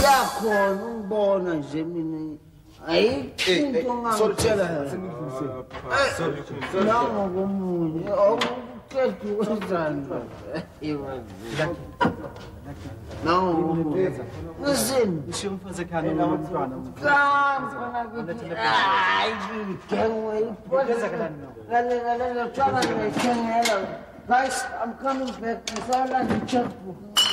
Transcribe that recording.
Iyakhona ungibona nje mina. Ayikho into ongangitshela yona. Nangokomunye awuqeda ukwenzani. Nangokomunye. Listen. Ushiye umfazi ekhaya nomntwana. Hayi ngigengwe iphoza lalela tshwana ngiyithengela. Guys, I'm coming back. Ngisala ngicheckbook.